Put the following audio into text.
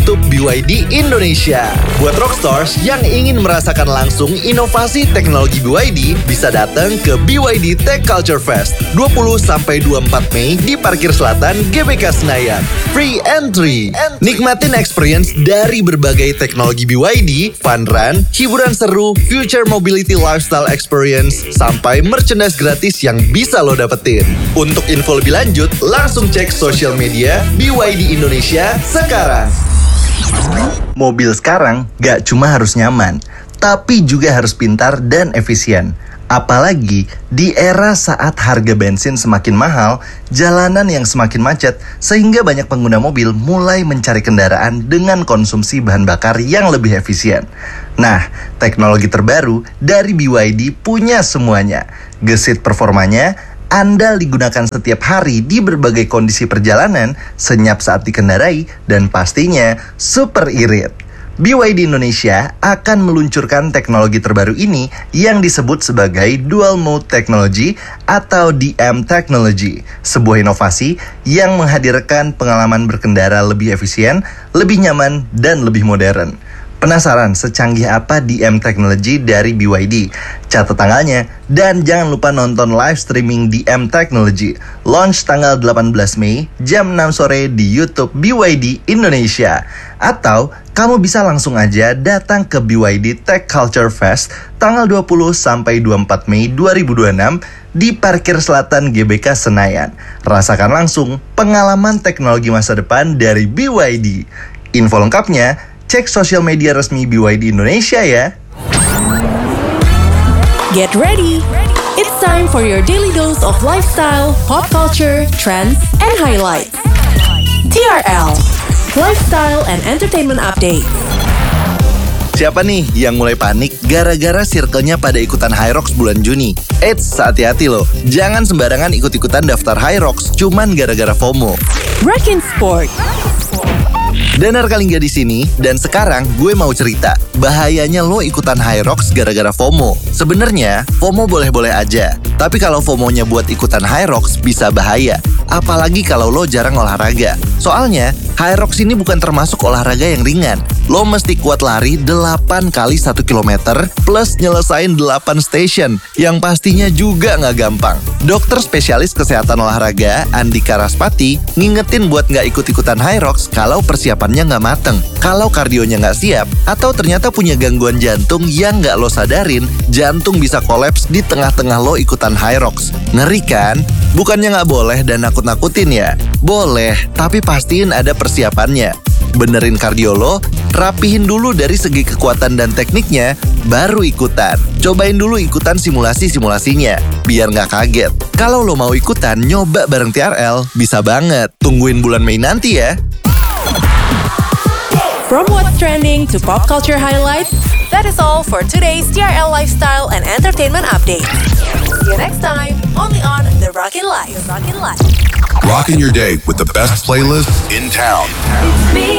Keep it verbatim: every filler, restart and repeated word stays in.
YouTube B Y D Indonesia. Buat Rockstars yang ingin merasakan langsung inovasi teknologi B Y D, bisa datang ke B Y D Tech Culture Fest dua puluh sampai dua puluh empat Mei di Parkir Selatan G B K Senayan. Free entry. Nikmatin experience dari berbagai teknologi B Y D, fun run, hiburan seru, future mobility lifestyle experience, sampai merchandise gratis yang bisa lo dapetin. Untuk info lebih lanjut, langsung cek sosial media B Y D Indonesia sekarang. Mobil sekarang gak cuma harus nyaman, tapi juga harus pintar dan efisien. Apalagi di era saat harga bensin semakin mahal, jalanan yang semakin macet, sehingga banyak pengguna mobil mulai mencari kendaraan dengan konsumsi bahan bakar yang lebih efisien. Nah, teknologi terbaru dari B Y D punya semuanya. Gesit performanya, andal digunakan setiap hari di berbagai kondisi perjalanan, senyap saat dikendarai, dan pastinya super irit. B Y D Indonesia akan meluncurkan teknologi terbaru ini yang disebut sebagai Dual Mode Technology atau D M Technology, sebuah inovasi yang menghadirkan pengalaman berkendara lebih efisien, lebih nyaman, dan lebih modern. Penasaran secanggih apa D M Technology dari B Y D? Catat tanggalnya dan jangan lupa nonton live streaming D M Technology. Launch tanggal delapan belas Mei jam enam sore di YouTube B Y D Indonesia. Atau kamu bisa langsung aja datang ke B Y D Tech Culture Fest tanggal dua puluh sampai dua puluh empat Mei dua ribu dua puluh enam di Parkir Selatan G B K Senayan. Rasakan langsung pengalaman teknologi masa depan dari B Y D. Info lengkapnya cek sosial media resmi B Y D Indonesia ya. Get ready! It's time for your daily dose of lifestyle, pop culture, trends, and highlights. T R L, Lifestyle and Entertainment Update. Siapa nih yang mulai panik gara-gara circle-nya pada ikutan Hyrox bulan Juni? Eits, hati-hati loh. Jangan sembarangan ikut-ikutan daftar Hyrox cuman gara-gara FOMO. Wrecking Sport. Danar Kalingga di sini, dan sekarang gue mau cerita bahayanya lo ikutan Hyrox gara-gara FOMO. Sebenarnya FOMO boleh-boleh aja, tapi kalau FOMO-nya buat ikutan Hyrox bisa bahaya, apalagi kalau lo jarang olahraga. Soalnya Hyrox ini bukan termasuk olahraga yang ringan. Lo mesti kuat lari delapan kali satu kilometer plus nyelesain delapan station, yang pastinya juga nggak gampang. Dokter spesialis kesehatan olahraga Andika Raspati ngingetin buat nggak ikut-ikutan Hyrox kalau persiapannya nggak mateng, kalau kardionya nggak siap, atau ternyata punya gangguan jantung yang nggak lo sadarin, jantung bisa kolaps di tengah-tengah lo ikutan Hyrox. Ngeri kan? Bukannya nggak boleh dan nakut-nakutin ya? Boleh, tapi pastiin ada persiapannya. Benerin kardio lo, rapihin dulu dari segi kekuatan dan tekniknya, baru ikutan. Cobain dulu ikutan simulasi-simulasinya, biar nggak kaget. Kalau lo mau ikutan nyoba bareng T R L, bisa banget. Tungguin bulan Mei nanti ya. From what's trending to pop culture highlights, that is all for today's T R L Lifestyle and Entertainment Update. See you next time, only on The Rockin' Life. The Rockin' Life. Rocking your day with the best playlist in town.